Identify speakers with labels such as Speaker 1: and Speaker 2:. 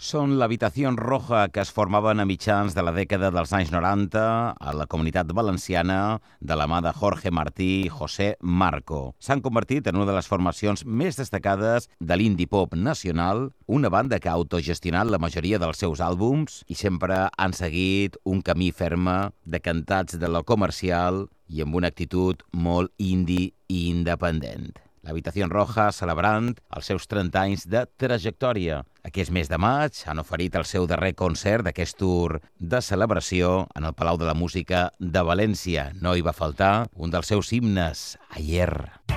Speaker 1: Són l'Habitació Roja, que es formaven a mitjans de la dècada dels anys 90 a la Comunitat Valenciana de la mà de Jorge Martí i José Marco. S'han convertit en una de les formacions més destacades de l'indie pop nacional, una banda que ha autogestionat la majoria dels seus àlbums i sempre han seguit un camí ferme de cantats de lo comercial i amb una actitud molt indie i independent. L'Habitació Roja celebrant els seus 30 anys de trajectòria. Aquest mes de maig han oferit el seu darrer concert d'aquest tour de celebració en el Palau de la Música de València. No hi va faltar un dels seus himnes, Ayer.